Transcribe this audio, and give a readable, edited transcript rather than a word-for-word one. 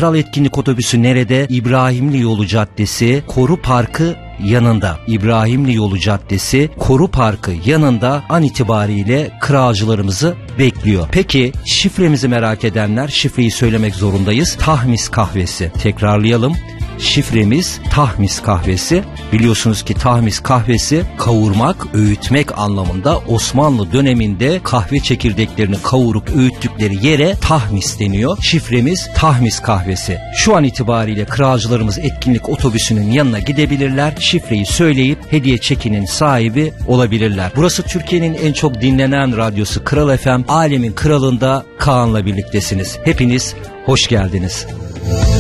Kral Etkinlik Otobüsü nerede? İbrahimli Yolu Caddesi, Koru Parkı yanında. İbrahimli Yolu Caddesi, Koru Parkı yanında an itibariyle kralcılarımızı bekliyor. Peki şifremizi merak edenler, şifreyi söylemek zorundayız. Tahmis kahvesi. Tekrarlayalım. Şifremiz Tahmis kahvesi. Biliyorsunuz ki Tahmis kahvesi kavurmak, öğütmek anlamında. Osmanlı döneminde kahve çekirdeklerini kavurup öğüttükleri yere Tahmis deniyor. Şifremiz Tahmis kahvesi. Şu an itibariyle kralcılarımız etkinlik otobüsünün yanına gidebilirler. Şifreyi söyleyip hediye çekinin sahibi olabilirler. Burası Türkiye'nin en çok dinlenen radyosu Kral FM. Alemin kralında Kaan'la birliktesiniz. Hepiniz hoş geldiniz.